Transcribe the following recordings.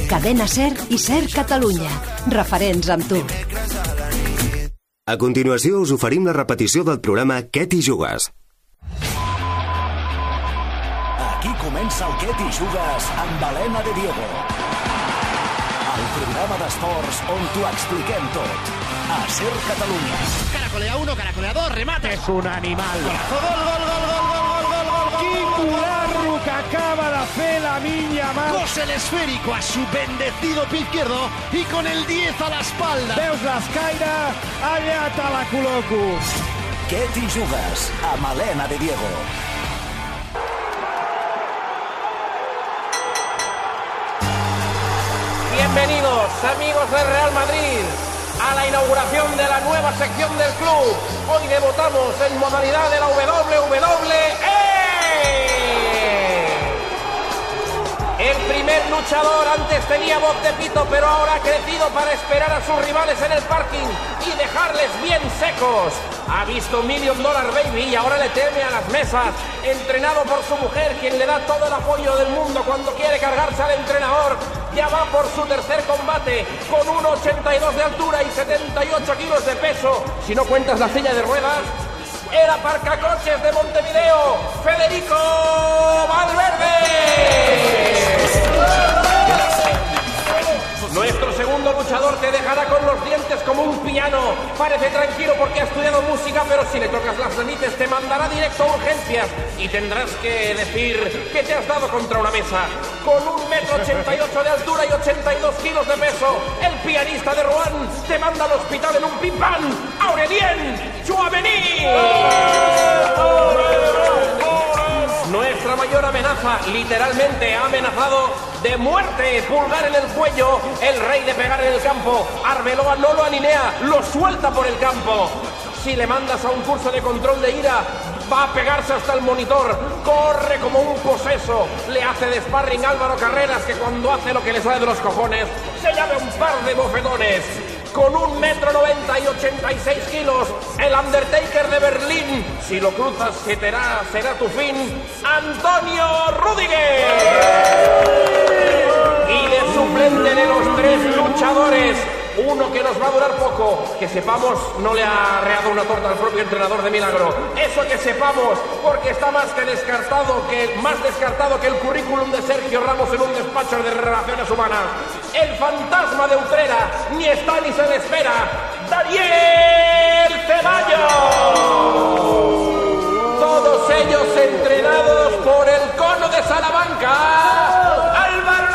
Cadena SER i SER Catalunya. Referents amb tu. A continuació us oferim la repetició del programa Què t'hi jugues? Aquí comença el Què t'hi jugues amb Helena de Diego. El programa d'esports on t'ho expliquem tot. A SER Catalunya. Caracolea 1, caracolea 2, remate. És un animal. Gol, gol, gol, gol, gol, gol, gol, gol. Quin curarro que acaba de fer la Minya Mar. Cose el esférico a su bendecido pie izquierdo y con el 10 a la espalda. Veus l'escaire? Allà te la col·loco. Què t'hi jugues amb Helena de Diego. Bienvenidos, amigos del Real Madrid, a la inauguración de la nueva sección del club. Hoy debutamos en modalidad de la WWE. El primer luchador antes tenía voz de pito, pero ahora ha crecido para esperar a sus rivales en el parking y dejarles bien secos. Ha visto $1 Million Baby y ahora le teme a las mesas. Entrenado por su mujer, quien le da todo el apoyo del mundo cuando quiere cargarse al entrenador. Ya va por su tercer combate, con 1,82 de altura y 78 kilos de peso. Si no cuentas la silla de ruedas, el aparcacoches de Montevideo, Federico Valverde. Nuestro segundo luchador te dejará con los dientes como un piano. Parece tranquilo porque ha estudiado música, pero si le tocas las narices te mandará directo a urgencias y tendrás que decir que te has dado contra una mesa. Con 1,88 m de altura y 82 kilos de peso, el pianista de Rouen te manda al hospital en un pim-pam. ¡Aurelien Chouameni! Nuestra mayor amenaza, literalmente ha amenazado de muerte, pulgar en el cuello, el rey de pegar en el campo. Arbeloa no lo alinea, lo suelta por el campo. Si le mandas a un curso de control de ira, va a pegarse hasta el monitor. Corre como un poseso. Le hace de sparring Álvaro Carreras, que cuando hace lo que le sale de los cojones, se llama un par de bofetones. Con 1,90 m y 86 kilos, el Undertaker de Berlín. Si lo cruzas, será tu fin. Antonio Rüdiger. Y de suplente de los tres luchadores, uno que nos va a durar poco, que sepamos no le ha reado una torta al propio entrenador de milagro. Eso que sepamos, porque está más descartado que el currículum de Sergio Ramos en un despacho de relaciones humanas. El fantasma de Utrera, ni está ni se le espera, Daniel Ceballos. Todos ellos entrenados por el Cono de Salamanca. Álvaro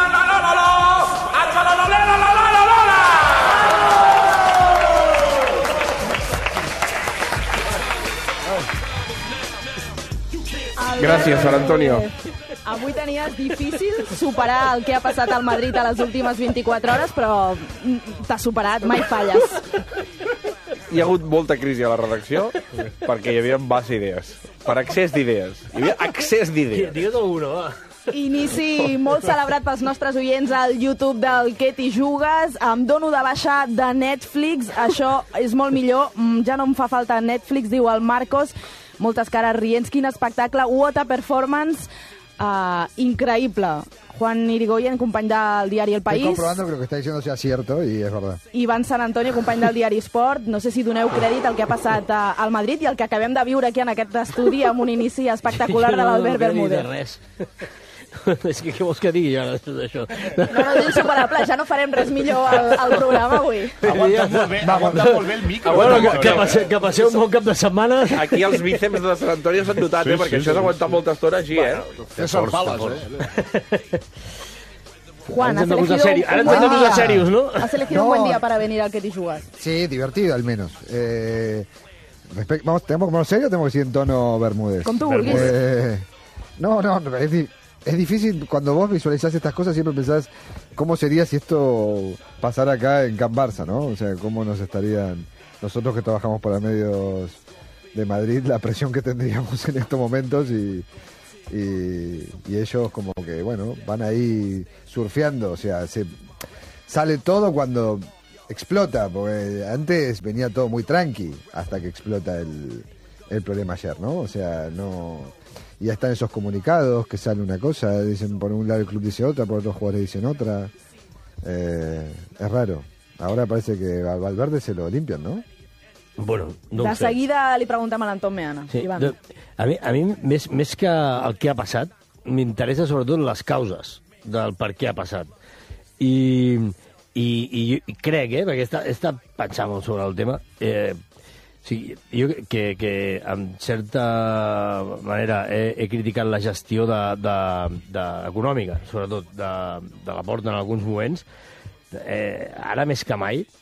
Gràcies, San Antonio. Avui tenies difícil superar el que ha passat al Madrid a les últimes 24 hores, però t'ha superat, mai falles. Hi ha hagut molta crisi a la redacció perquè hi havia massa idees. Per excés d'idees. Hi havia excés d'idees. Digue's alguna, va. Inici molt celebrat pels nostres oients al YouTube del Què t'hi jugues. Em dono de baixa de Netflix. Això és molt millor. Ja no em fa falta Netflix, diu el Marcos. Moltes cares rients. Quin espectacle. What a performance. Increïble. Juan Irigoyen, company del diari El País. Estoy comprobando que lo que está diciendo sea cierto y es verdad. Ivan San Antonio, company del diari Esport. No sé si doneu crèdit al que ha passat al Madrid i el que acabem de viure aquí en aquest estudi amb un inici espectacular de l'Albert Bermúdez. És que què vols que digui ara després d'això? No, és insuperable, ja no farem res millor al programa avui. Aguanta molt bé el micro. Bueno, que passeu un bon cap de setmana. Aquí els bíceps de Sant Antonio s'han notat, perquè això s'ha aguantat molta estona així, És el pales, Juan, Ara ens hem de posar serios, ¿no? Has elegido un buen día para venir al Què t'hi jugues. Sí, divertido al menos. ¿Tenemos que ponernos serio o tenemos que ir en tono Bermúdez? Com tu vulguis. No, es difícil. Cuando vos visualizás estas cosas siempre pensás cómo sería si esto pasara acá en Can Barça, ¿no? O sea, cómo nos estarían nosotros que trabajamos para medios de Madrid, la presión que tendríamos en estos momentos y ellos como que, bueno, van ahí surfeando. O sea, sale todo cuando explota, porque antes venía todo muy tranqui hasta que explota el problema ayer, ¿no? O sea, no... Y ya están esos comunicados que sale una cosa, dicen por un lado el club dice otra, por otros jugadores dicen otra. Es raro. Ahora parece que a Valverde se lo limpian, ¿no? Bueno, no de seguida li preguntem a l'Anton Meana. Sí, a mi més que el que ha passat, m'interessa sobretot les causes del per què ha passat. I crec, perquè he estat pensant molt sobre el tema, sí, jo que en certa manera he criticat la gestió econòmica, sobretot de la Porta en alguns moments. Ara més que mai